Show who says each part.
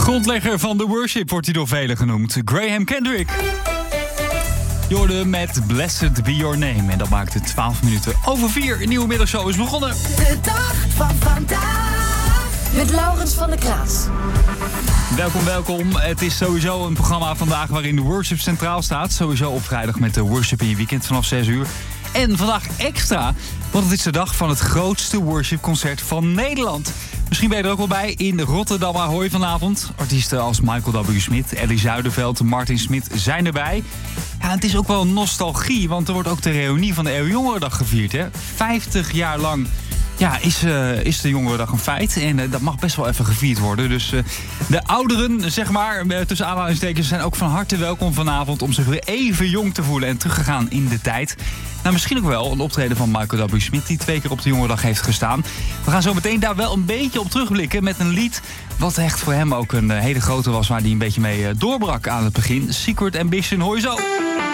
Speaker 1: Grondlegger van de worship wordt hij door velen genoemd. Graham Kendrick. Je hoorde hem met Blessed Be Your Name. En dat maakte 12 minuten over 4. Een nieuwe middagshow is begonnen.
Speaker 2: De dag van vandaag. Met Laurens van der Klaas.
Speaker 1: Welkom. Het is sowieso een programma vandaag waarin de worship centraal staat. Sowieso op vrijdag met de worship in je weekend vanaf 6 uur. En vandaag extra, want het is de dag van het grootste worshipconcert van Nederland. Misschien ben je er ook wel bij in Rotterdam Ahoy vanavond. Artiesten als Michael W. Smit, Ellie Zuiderveld, Martin Smit zijn erbij. Ja, het is ook wel nostalgie, want er wordt ook de reunie van de Eeuwjongerendag gevierd. Hè? 50 jaar lang is de Jongerendag een feit. En dat mag best wel even gevierd worden. Dus de ouderen, zeg maar, tussen aanhalingstekens, zijn ook van harte welkom vanavond om zich weer even jong te voelen en teruggegaan in de tijd. Nou, misschien ook wel een optreden van Michael W. Smit, die 2 keer op de Jongerendag heeft gestaan. We gaan zo meteen daar wel een beetje op terugblikken met een lied wat echt voor hem ook een hele grote was, waar hij een beetje mee doorbrak aan het begin. Secret Ambition, hoor je zo.